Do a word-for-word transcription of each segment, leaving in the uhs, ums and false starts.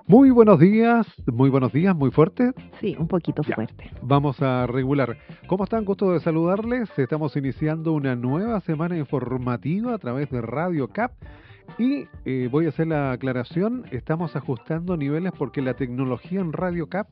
Muy buenos días, muy buenos días, muy fuerte. Sí, un poquito Ya, fuerte. vamos a regular. ¿Cómo están? Gusto de saludarles. Estamos iniciando una nueva semana informativa a través de Radio Cap y eh, voy a hacer la aclaración. Estamos ajustando niveles porque la tecnología en Radio Cap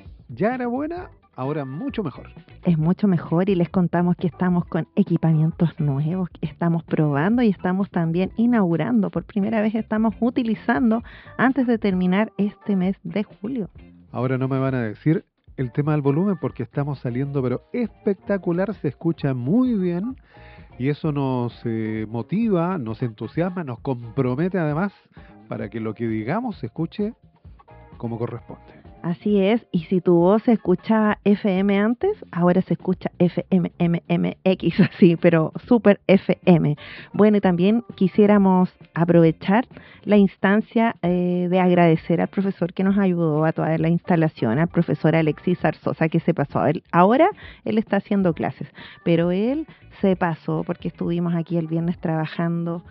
ya era buena, ahora mucho mejor. Es mucho mejor y les contamos que estamos con equipamientos nuevos, que estamos probando y estamos también inaugurando. Por primera vez estamos utilizando antes de terminar este mes de julio. Ahora no me van a decir el tema del volumen porque estamos saliendo, pero espectacular, se escucha muy bien. Y eso nos eh, motiva, nos entusiasma, nos compromete además para que lo que digamos se escuche como corresponde. Así es, y si tu voz se escucha F M antes, ahora se escucha F M M M X, así, pero super F M. Bueno, y también quisiéramos aprovechar la instancia eh, de agradecer al profesor que nos ayudó a toda la instalación, al profesor Alexis Arzosa, que se pasó. Él, ahora él está haciendo clases, pero él se pasó porque estuvimos aquí el viernes trabajando.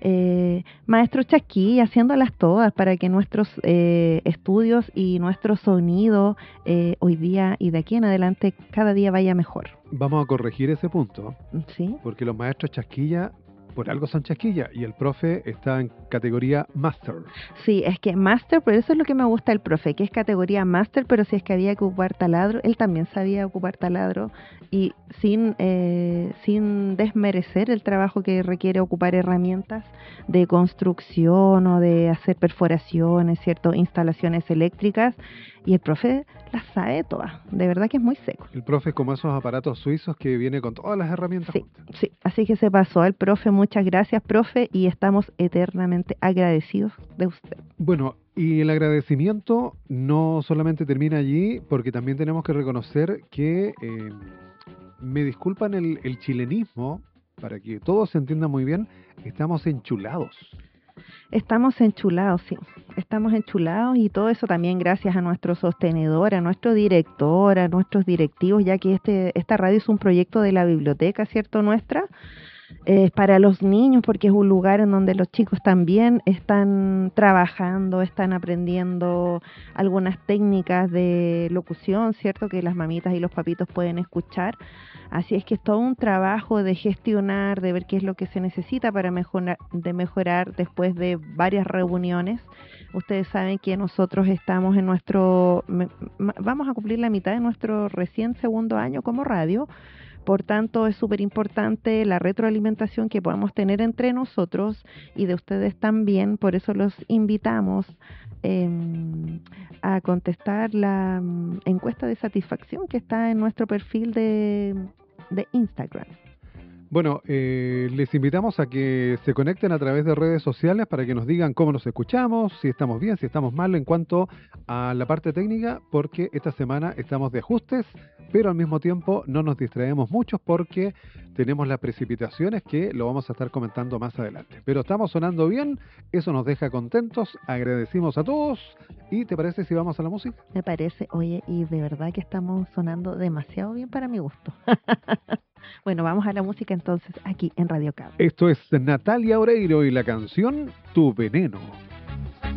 Eh, maestro Chasquí, haciéndolas todas para que nuestros eh, estudios y nuestro sonido eh, hoy día y de aquí en adelante cada día vaya mejor. Vamos a corregir ese punto, ¿Sí? porque los maestros chasquilla, por algo son chasquilla, y el profe está en categoría Master. Sí, es que Master, pero eso es lo que me gusta del profe, que es categoría Master, pero si es que había que ocupar taladro, él también sabía ocupar taladro y sin, eh, sin desmerecer el trabajo que requiere ocupar herramientas de construcción o de hacer perforaciones, ¿cierto? Instalaciones eléctricas, y el profe las sabe todas, de verdad que es muy seco. El profe es como esos aparatos suizos que viene con todas las herramientas Sí, juntas. sí, así que se pasó el profe, muchas gracias, profe, y estamos eternamente agradecidos de usted. Bueno, y el agradecimiento no solamente termina allí, porque también tenemos que reconocer que, eh, me disculpan el, el chilenismo, para que todos se entiendan muy bien, estamos enchulados. Estamos enchulados, sí, estamos enchulados y todo eso también gracias a nuestro sostenedor, a nuestro director, a nuestros directivos, ya que este esta radio es un proyecto de la biblioteca, ¿cierto? Nuestra, es eh, para los niños porque es un lugar en donde los chicos también están trabajando, están aprendiendo algunas técnicas de locución, ¿cierto? Que las mamitas y los papitos pueden escuchar. Así es que es todo un trabajo de gestionar, de ver qué es lo que se necesita para mejorar, de mejorar después de varias reuniones. Ustedes saben que nosotros estamos en nuestro, me, vamos a cumplir la mitad de nuestro recién segundo año como radio. Por tanto, es súper importante la retroalimentación que podamos tener entre nosotros y de ustedes también. Por eso los invitamos eh, a contestar la um, encuesta de satisfacción que está en nuestro perfil de, de Instagram. Bueno, eh, les invitamos a que se conecten a través de redes sociales para que nos digan cómo nos escuchamos, si estamos bien, si estamos mal en cuanto a la parte técnica, porque esta semana estamos de ajustes, pero al mismo tiempo no nos distraemos mucho porque tenemos las precipitaciones que lo vamos a estar comentando más adelante. Pero estamos sonando bien, eso nos deja contentos, agradecimos a todos y ¿te parece si vamos a la música? Me parece, oye, y de verdad que estamos sonando demasiado bien para mi gusto. Bueno, vamos a la música entonces aquí en Radio Cabo. Esto es Natalia Oreiro y la canción Tu Veneno.